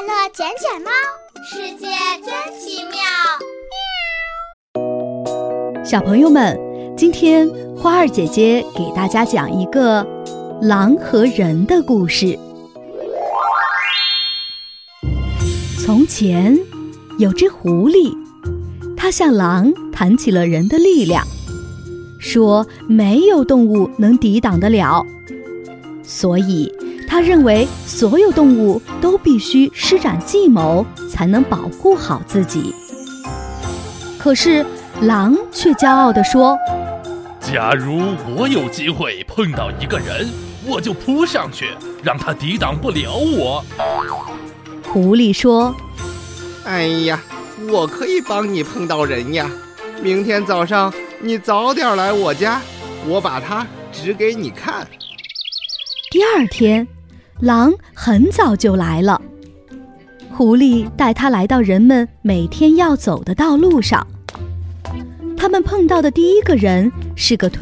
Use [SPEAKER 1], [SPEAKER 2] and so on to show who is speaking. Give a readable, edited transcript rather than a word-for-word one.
[SPEAKER 1] 乐捡捡猫，世界真奇妙。
[SPEAKER 2] 小朋友们，今天花儿姐姐给大家讲一个狼和人的故事。从前有只狐狸，它向狼谈起了人的力量，说没有动物能抵挡得了，所以他认为所有动物都必须施展计谋才能保护好自己。可是狼却骄傲地说，
[SPEAKER 3] 假如我有机会碰到一个人，我就扑上去，让他抵挡不了我。
[SPEAKER 2] 狐狸说，
[SPEAKER 4] 哎呀，我可以帮你碰到人呀，明天早上你早点来我家，我把它指给你看。
[SPEAKER 2] 第二天，狼很早就来了，狐狸带他来到人们每天要走的道路上。他们碰到的第一个人是个